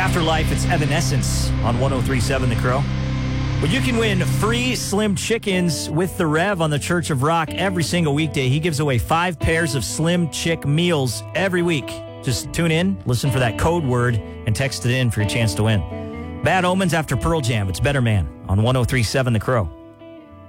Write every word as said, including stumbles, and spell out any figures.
Afterlife, it's Evanescence on one oh three point seven The Crow. Well, you can win free Slim Chickens with the Rev on the Church of Rock every single weekday. He gives away five pairs of Slim Chick meals every week. Just tune in, listen for that code word, and text it in for your chance to win. Bad Omens after Pearl Jam. It's Better Man on one oh three point seven The Crow.